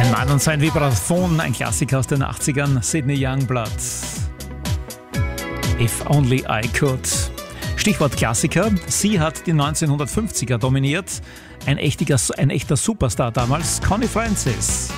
Ein Mann und sein Vibraphon, ein Klassiker aus den 80ern, Sydney Youngblood. If Only I Could. Stichwort Klassiker, sie hat die 1950er dominiert. Ein echter Superstar damals, Connie Francis.